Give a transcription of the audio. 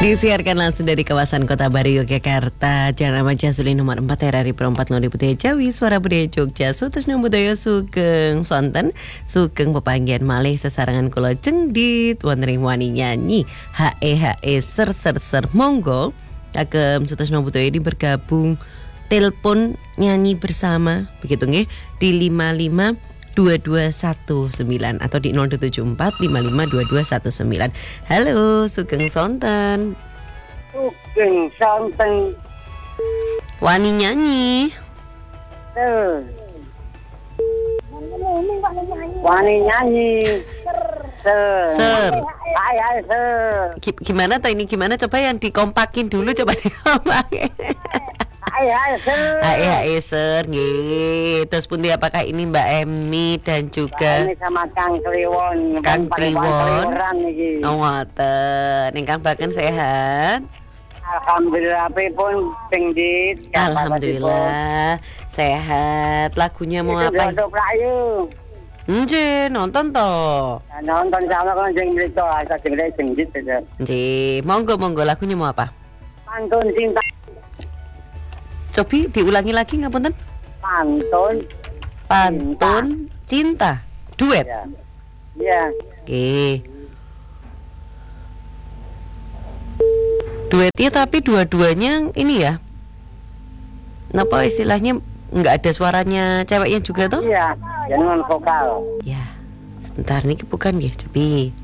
Disiarkan langsung dari kawasan Kota Baru, Yogyakarta. Jalan Remaja Suli nomor 4 RRI Pro 4 Lori Budaya Jawi Suara Budaya Jogja Sutus Budaya Sugeng Sonten Sugeng pepanggian malih sesarangan kula cengdit wondering wani nyanyi HE ser monggo kagem Sutus Budaya ini bergabung telepon nyanyi bersama begitu nggih di 552219 atau di 0274 552219. Halo, Sugeng Sonten. Sugeng Sonten. Wani nyanyi. Wani nyanyi. Ser. Hai ser. Gimana toh ini gimana? Coba yang dikompakin dulu, coba dikompakin. Hai ser. Hai ser, nggih. Terus pundi apakah ini Mbak Emi dan juga ini sama Kang Kliwon. Kang Kliwon. Iki. Oh, ngoten. Ingkang baken sehat? Alhamdulillah pun tinggi. Alhamdulillah sehat. Lagunya mau apa? Untuk Prayu. Nggih, nonton toh. Nonton sama kan sing mriko asa sing tinggi saja. Nggih, monggo lagunya mau apa? Pantun cinta. Cobi diulangi lagi ngapunten. Pantun cinta. Duet. Iya. Oke. Duetnya tapi dua-duanya ini ya. Napa istilahnya nggak ada suaranya ceweknya juga tuh? Iya, jangan vokal. Ya. Sebentar nih bukan nggih, Cobi.